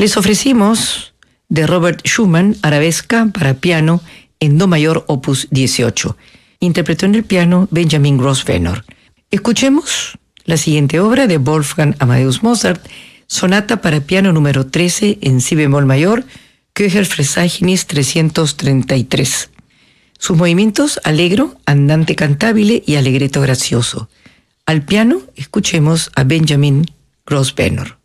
Les ofrecimos de Robert Schumann, Arabesca para piano en do mayor opus 18. Interpretó en el piano Benjamin Grosvenor. Escuchemos la siguiente obra de Wolfgang Amadeus Mozart, sonata para piano número 13 en si bemol mayor, Köchel Fresaginis 333. Sus movimientos allegro, andante cantabile y allegretto gracioso. Al piano escuchemos a Benjamin Grosvenor.